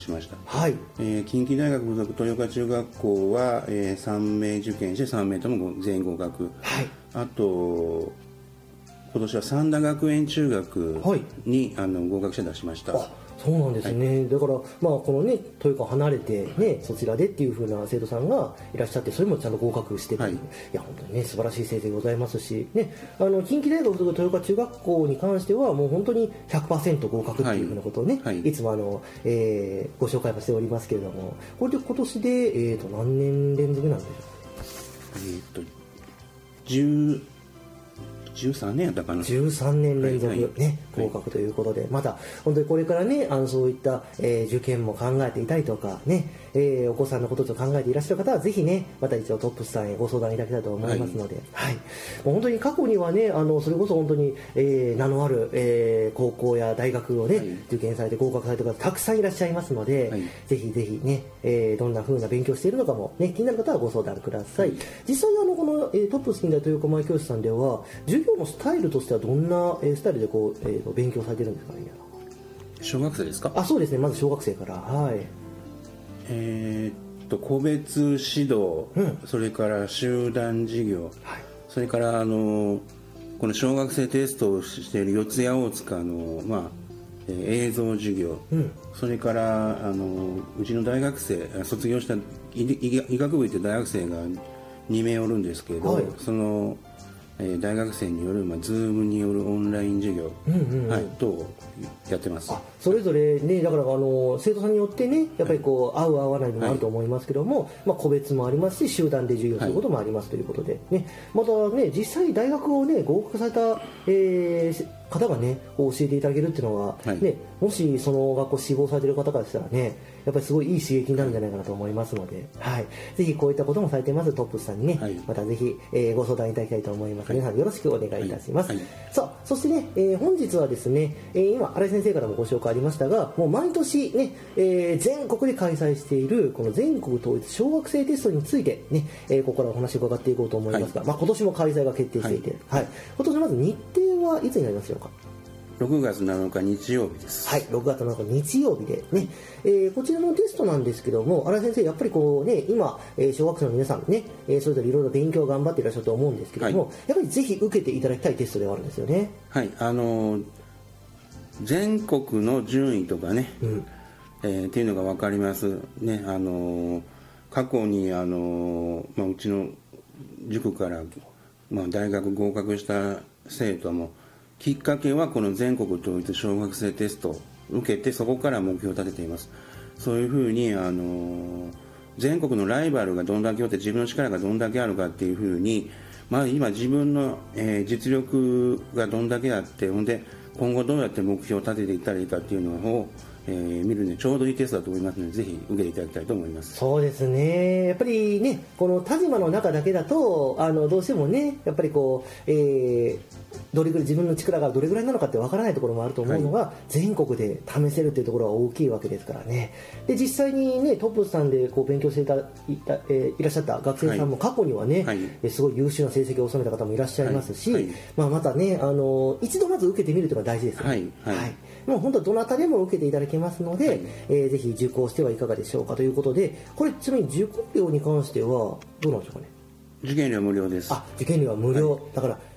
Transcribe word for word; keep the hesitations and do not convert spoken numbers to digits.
しました。 はい。 えー、近畿大学附属豊岡中学校は、えー、さんめい受験してさんめいとも全員合格。 はい。あと今年は三田学園中学に、はい、あの合格者出しました。 あ、そうなんですね。はい、だから、まあ、このね、豊岡離れて、ね、そちらでっていう風な生徒さんがいらっしゃって、それもちゃんと合格してて、はい、いや、本当にね、素晴らしい成績ございますし、ね、あの、近畿大学附属豊岡中学校に関しては、もう本当に ひゃくパーセント 合格っていう風なことをね、はいはい、いつもあの、えー、ご紹介もしておりますけれども、これで今年で、えーと、何年連続なんでしょうか。 えーと、じゅう、じゅうさんねんやったかな。 じゅうさんねん連続、ね、はい、合格ということで、はい、また本当にこれからね、あのそういった、えー、受験も考えていたりとかね、えー、お子さんのことと考えていらっしゃる方はぜひね、また一応トップスさんへご相談いただきたいと思いますので、はい、はい、もう本当に過去にはね、あのそれこそ本当に、えー、名のある、えー、高校や大学をね、はい、受験されて合格されている方たくさんいらっしゃいますので、はい、ぜひぜひね、えー、どんな風な勉強しているのかもね、気になる方はご相談ください。はい、実際あのこの、えー、トップス近代豊岡前教室さんでは授業のスタイルとしてはどんな、えー、スタイルでこう、えー、勉強されてるんですかね。 小学生ですか。 あ、そうですね、まず小学生から。はい。 えー、っと個別指導、うん、それから集団授業、はい、それからあのこの小学生テストをしている四谷大塚の、まあえー、映像授業、うん、それからあのうちの大学生卒業した医, 医学部行って大学生がにめいおるんですけど、はい、その大学生による、まあ、ズームによるオンライン授業、うんうんうん、はい、とやってます。 あ、それぞれね、だからあの生徒さんによってね、やっぱりこう、はい、合う合わないのもあると思いますけども、はい、まあ、個別もありますし集団で授業することもありますということで、ね、またね、実際大学をね合格された、えー、方がね教えていただけるっていうのは、はい、ね、もしその学校志望されている方からしたらね、やっぱりすごいいい刺激になるんじゃないかなと思いますので、はい、ぜひこういったこともされてますトップスさんにね、はい、またぜひ、えー、ご相談いただきたいと思います、はい、皆さんよろしくお願いいたします。はいはい、さあ、そしてね、えー、本日はですね、えー、今新井先生からもご紹介ありましたが、もう毎年ね、えー、全国で開催しているこの全国統一小学生テストについてね、えー、ここからお話を伺っていこうと思いますが、はい、まあ、今年も開催が決定していて、はいはい、今年まず日程はいつになりますでしょうか。 ろくがつなのか日曜日です。 はい、ろくがつなのか日曜日でね、えー、こちらのテストなんですけども、新井先生やっぱりこうね、今、えー、小学生の皆さんね、えー、それぞれいろいろ勉強頑張っていらっしゃると思うんですけども、はい、やっぱりぜひ受けていただきたいテストではあるんですよね。 はい、あのー、全国の順位とかね、うん、えー、っていうのが分かりますね。あのー、過去にあのー、まあ、うちの塾から、まあ、大学合格した生徒もきっかけはこの全国統一小学生テストを受けて、そこから目標を立てています。そういうふうにあの全国のライバルがどんだけおって自分の力がどんだけあるかっていうふうに、まあ、今自分の、えー、実力がどんだけあって、ほんで今後どうやって目標を立てていったらいいかっていうのを、えー、見るのにちょうどいいテストだと思いますので、ぜひ受けていただきたいと思います。 そうですね、やっぱりね、この田島の中だけだとあのどうしてもね、やっぱりこう、えー、どれぐらい自分の力がどれぐらいなのかってわからないところもあると思うのが、はい、全国で試せるっていうところは大きいわけですからね。で実際にね、トップさんでこう勉強していたいた、えー、いらっしゃった学生さんも過去にはね、はい、すごい優秀な成績を収めた方もいらっしゃいますし、はいはい、まあ、またね、あの一度まず受けてみるというのが大事ですよね。はいはいはい、もう本当はどなたでも受けていただけますので、はい、えー、ぜひ受講してはいかがでしょうかということで、これちなみに受講料に関してはどうなんでしょうかね。 受験料は無料です。 あ、受験料は無料、はい、だから